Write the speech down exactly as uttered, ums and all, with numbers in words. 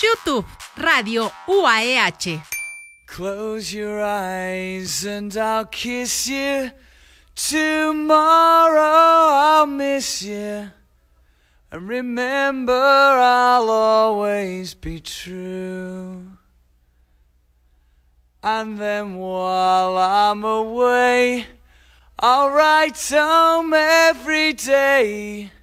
YouTube, Radio U A E H. Close your eyes and I'll kiss you. Tomorrow I'll miss you. And remember I'll always be true. And then while I'm away, I'll write home every day.